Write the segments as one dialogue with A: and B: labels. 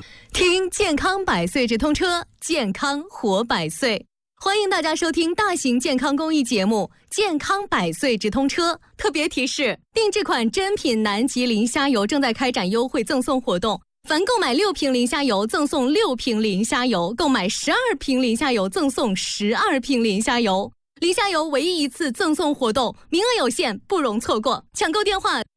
A: 听健康百岁直通车，健康活百岁。欢迎大家收听大型健康公益节目《健康百岁直通车》。特别提示：定制款真品南极磷虾油正在开展优惠赠送活动，凡购买6瓶磷虾油赠送6瓶磷虾油，购买12瓶磷虾油赠送12瓶磷虾油。磷虾油唯一一次赠送活动，名额有限，不容错过。抢购电话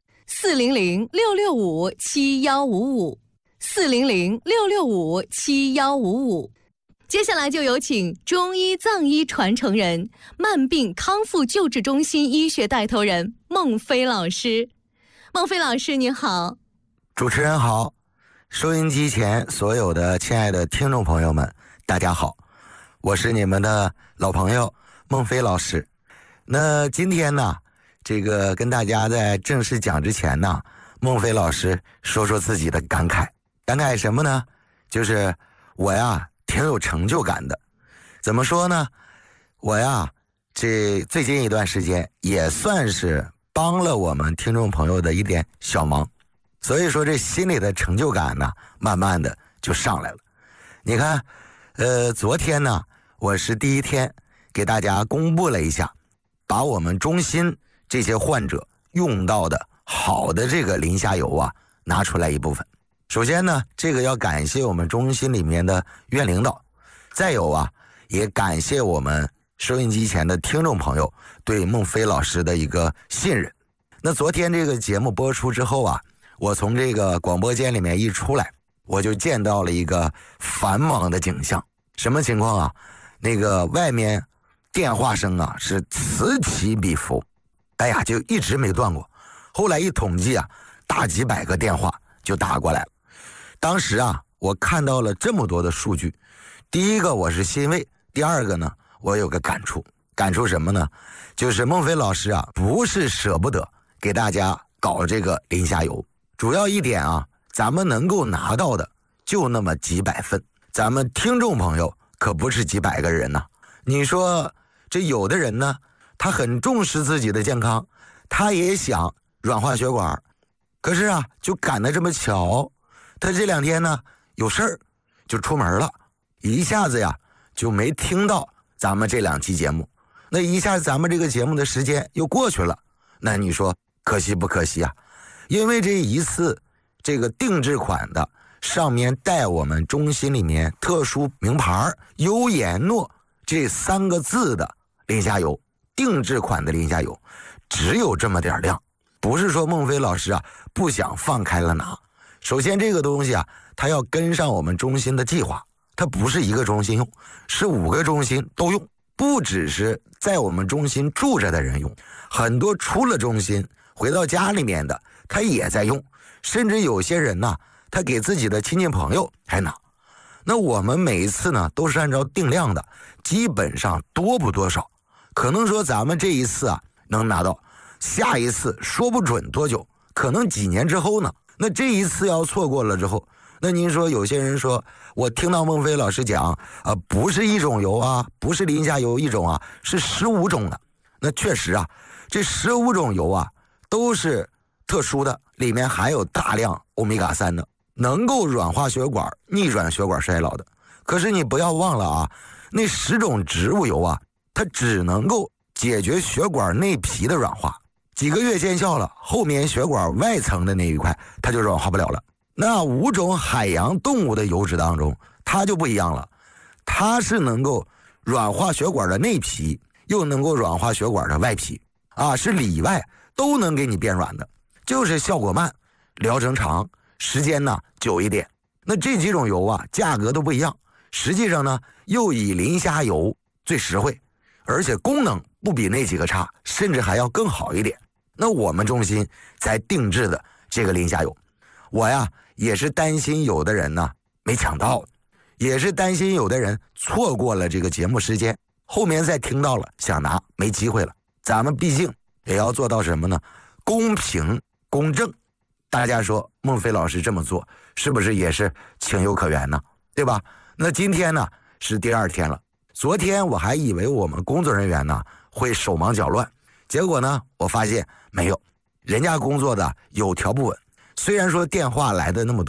A: ：400-665-7155，400-665-7155。接下来就有请中医藏医传承人、慢病康复救治中心医学带头人孟飞老师。孟飞老师您好。
B: 主持人好，收音机前所有的亲爱的听众朋友们大家好，我是你们的老朋友孟飞老师。那今天呢，这个跟大家在正式讲之前呢，孟飞老师说说自己的感慨。感慨什么呢？就是我呀挺有成就感的。怎么说呢？我呀这最近一段时间也算是帮了我们听众朋友的一点小忙，所以说这心里的成就感呢慢慢的就上来了。你看昨天呢我是第一天给大家公布了一下，把我们中心这些患者用到的好的这个磷虾油啊拿出来一部分。首先呢，这个要感谢我们中心里面的院领导，再有啊，也感谢我们收音机前的听众朋友对孟飞老师的一个信任。那昨天这个节目播出之后啊，我从这个广播间里面一出来，我就见到了一个繁忙的景象。什么情况啊？那个外面电话声啊是此起彼伏，哎呀，就一直没断过。后来一统计啊，大几百个电话就打过来了。当时啊，我看到了这么多的数据，第一个我是欣慰，第二个呢，我有个感触什么呢？就是孟飞老师啊，不是舍不得给大家搞这个磷虾油，主要一点啊，咱们能够拿到的就那么几百份，咱们听众朋友可不是几百个人呐。你说这有的人呢，他很重视自己的健康，他也想软化血管，可是啊，就赶得这么巧，他这2天呢有事儿就出门了，一下子呀就没听到咱们这2期节目，那一下子咱们这个节目的时间又过去了，那你说可惜不可惜啊？因为这一次这个定制款的上面带我们中心里面特殊名牌优颜诺这3个字的磷虾油，定制款的磷虾油只有这么点量，不是说孟飞老师啊不想放开了拿。首先这个东西啊，它要跟上我们中心的计划，它不是一个中心用，是5个中心都用，不只是在我们中心住着的人用，很多出了中心回到家里面的他也在用，甚至有些人呢，他给自己的亲戚朋友还拿。那我们每一次呢都是按照定量的，基本上多不多少，可能说咱们这一次啊能拿到，下一次说不准多久，可能几年之后呢。那这一次要错过了之后，那您说有些人说我听到孟飞老师讲不是一种油啊，不是磷虾油一种啊，是15种的。那确实啊，这15种油啊都是特殊的，里面含有大量欧米伽3的，能够软化血管、逆转血管衰老的。可是你不要忘了啊，那10种植物油啊，它只能够解决血管内皮的软化，几个月见效了，后面血管外层的那一块它就软化不了了。那5种海洋动物的油脂当中，它就不一样了，它是能够软化血管的内皮，又能够软化血管的外皮啊，是里外都能给你变软的，就是效果慢，疗程长，时间呢久一点。那这几种油啊价格都不一样，实际上呢又以磷虾油最实惠，而且功能不比那几个差，甚至还要更好一点。那我们中心才定制的这个磷虾油，我呀也是担心有的人呢没抢到，也是担心有的人错过了这个节目时间，后面再听到了想拿没机会了。咱们毕竟也要做到什么呢？公平公正。大家说孟飞老师这么做是不是也是情有可原呢？对吧？那今天呢是第2天了，昨天我还以为我们工作人员呢会手忙脚乱，结果呢我发现没有，人家工作的有条不紊。虽然说电话来的那么多，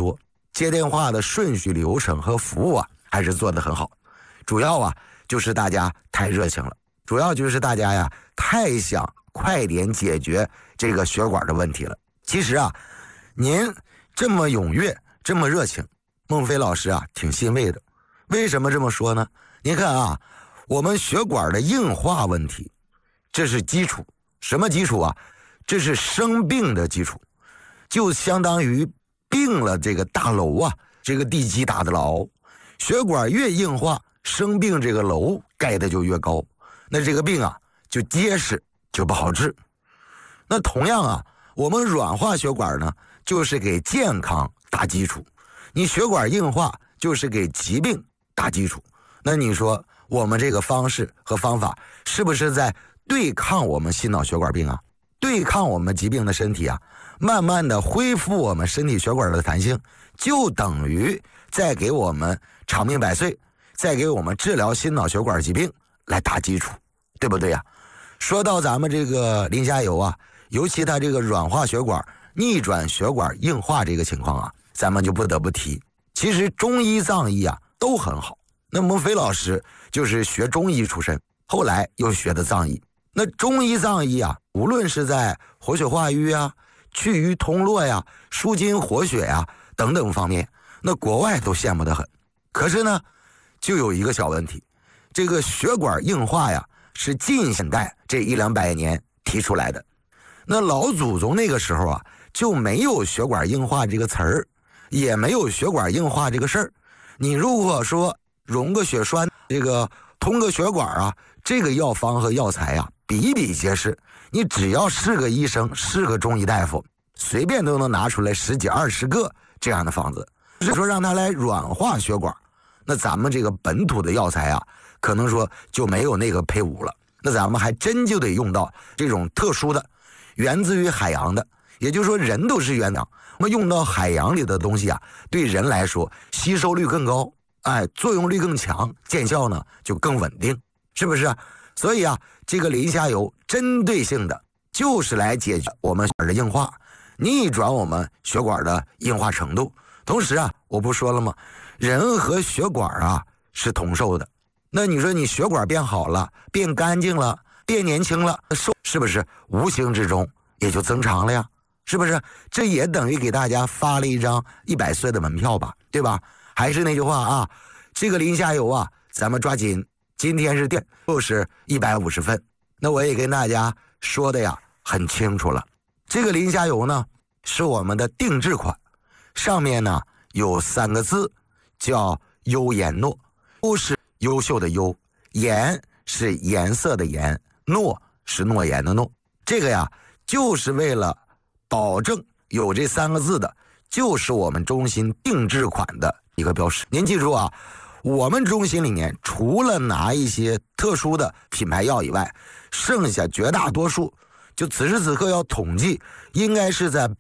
B: 接电话的顺序流程和服务啊还是做得很好。主要啊就是大家太热情了，主要就是大家呀太想快点解决这个血管的问题了。其实啊您这么踊跃这么热情，孟非老师啊挺欣慰的。为什么这么说呢？您看啊，我们血管的硬化问题，这是基础。什么基础啊？这是生病的基础，就相当于病了这个大楼啊，这个地基打得牢，血管越硬化，生病这个楼盖的就越高，那这个病啊就结实，就不好治。那同样啊，我们软化血管呢，就是给健康打基础，你血管硬化就是给疾病打基础。那你说我们这个方式和方法是不是在对抗我们心脑血管病啊？对抗我们疾病的身体啊，慢慢的恢复我们身体血管的弹性，就等于在给我们长命百岁，在给我们治疗心脑血管疾病来打基础，对不对呀？说到咱们这个磷虾油啊，尤其它这个软化血管、逆转血管硬化这个情况啊，咱们就不得不提。其实中医藏医啊都很好，那孟非老师就是学中医出身，后来又学的藏医。那中医藏医啊，无论是在活血化瘀啊、去瘀通络呀、舒筋活血呀等等方面，那国外都羡慕得很。可是呢，就有一个小问题，这个血管硬化呀，是近现代这100-200年提出来的。那老祖宗那个时候啊，就没有血管硬化这个词儿，也没有血管硬化这个事儿。你如果说溶个血栓，这个通个血管啊，这个药方和药材啊比比皆是，你只要是个医生，是个中医大夫，随便都能拿出来10几20个这样的方子。就是说让它来软化血管，那咱们这个本土的药材啊，可能说就没有那个配伍了。那咱们还真就得用到这种特殊的，源自于海洋的，也就是说人都是源洋，我们用到海洋里的东西啊，对人来说吸收率更高，作用力更强，见效呢就更稳定，是不是啊？所以啊，这个磷虾油针对性的就是来解决我们血管的硬化，逆转我们血管的硬化程度。同时啊，我不说了吗？人和血管啊是同寿的。那你说你血管变好了，变干净了，变年轻了，寿是不是无形之中也就增长了呀？是不是？这也等于给大家发了一张100岁的门票吧，对吧？还是那句话啊，这个磷虾油啊，咱们抓紧，今天是就是150份。那我也跟大家说的呀很清楚了，这个磷虾油呢是我们的定制款，上面呢有3个字叫优颜诺，优是优秀的优，颜是颜色的颜，诺是诺言的诺。这个呀就是为了保证有这3个字的，就是我们中心定制款的一个标识。您记住啊，我们中心里面除了拿一些特殊的品牌药以外，剩下绝大多数就此时此刻要统计，应该是在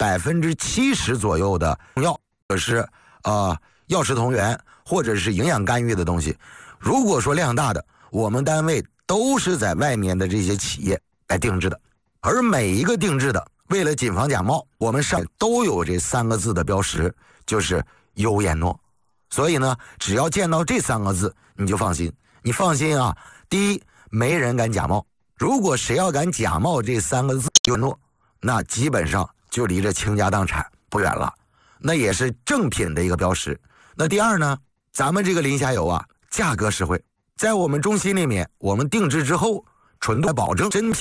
B: 70%左右的药，或者是药食同源或者是营养干预的东西，如果说量大的，我们单位都是在外面的这些企业来定制的。而每一个定制的，为了谨防假冒，我们上都有这3个字的标识，就是优颜诺。所以呢，只要见到这3个字，你就放心。你放心啊，第一，没人敢假冒。如果谁要敢假冒这3个字优颜诺，那基本上就离着倾家荡产不远了。那也是正品的一个标识。那第二呢，咱们这个磷虾油啊，价格实惠，在我们中心里面，我们定制之后，纯度保证真品。